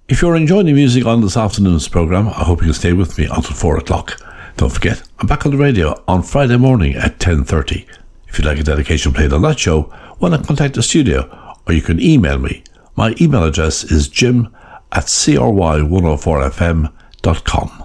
If you're enjoying the music on this afternoon's programme, I hope you'll stay with me until 4 o'clock. Don't forget, I'm back on the radio on Friday morning at 10:30. If you'd like a dedication played on that show, why not contact the studio, or you can email me. My email address is jim@cry104fm.com.